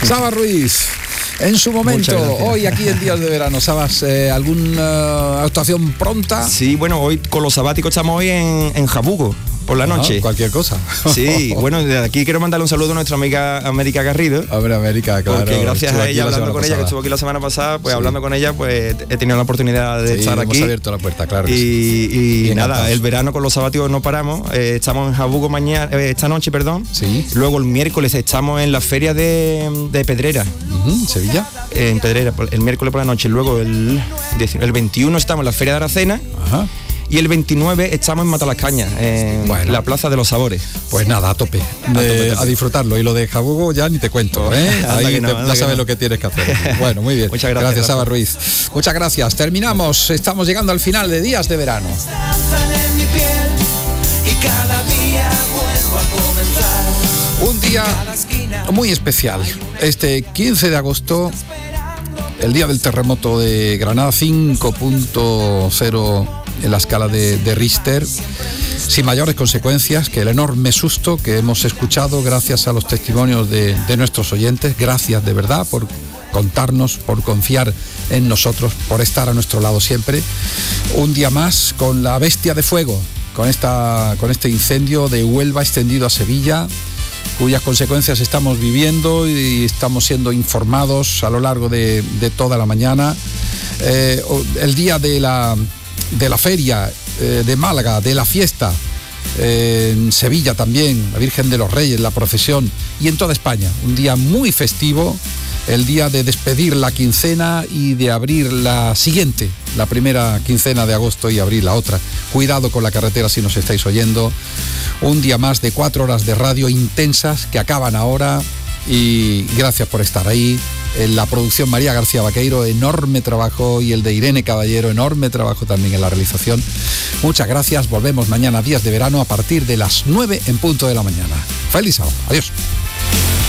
Saba Ruiz, en su momento, hoy aquí en Días de Verano. Sabas, ¿alguna actuación pronta? Sí, bueno, hoy con los sabáticos estamos hoy en Jabugo. Por la noche. Cualquier cosa. Sí, bueno, de aquí quiero mandarle un saludo a nuestra amiga América Garrido. Hombre, América, claro. Porque gracias a ella, hablando con ella, que estuvo aquí la semana pasada, pues hablando con ella, pues he tenido la oportunidad de estar aquí. Hemos abierto la puerta, claro. Y nada, el verano con los sabáticos no paramos. Estamos en Jabugo esta noche, perdón. Sí. Luego el miércoles estamos en la feria de Pedrera. Sevilla. En Pedrera, el miércoles por la noche. Luego el 21 estamos en la feria de Aracena. Ajá. Y el 29 estamos en Matalascañas, en la Plaza de los Sabores. Pues nada, a tope. A disfrutarlo. Y lo de Jabugo ya ni te cuento, ¿eh? Ahí ya sabes lo que tienes que hacer. Bueno, muy bien. Muchas gracias. Gracias, Saba Ruiz. Muchas gracias. Terminamos. Estamos llegando al final de Días de Verano. Un día muy especial. Este 15 de agosto, el día del terremoto de Granada, 5.0 en la escala de Richter, sin mayores consecuencias que el enorme susto que hemos escuchado gracias a los testimonios de nuestros oyentes. Gracias de verdad por contarnos, por confiar en nosotros, por estar a nuestro lado siempre. Un día más con la bestia de fuego, con este incendio de Huelva extendido a Sevilla, cuyas consecuencias estamos viviendo y estamos siendo informados a lo largo de toda la mañana. El día de la feria de Málaga, de la fiesta, en Sevilla también, la Virgen de los Reyes, la procesión, y en toda España. Un día muy festivo, el día de despedir la quincena y de abrir la siguiente, la primera quincena de agosto, y abrir la otra. Cuidado con la carretera si nos estáis oyendo. Un día más de 4 horas de radio intensas que acaban ahora, y gracias por estar ahí. En la producción, María García Vaqueiro, enorme trabajo, y el de Irene Caballero, enorme trabajo también en la realización. Muchas gracias. Volvemos mañana, Días de Verano, a partir de las 9 en punto de la mañana. Feliz sábado. Adiós.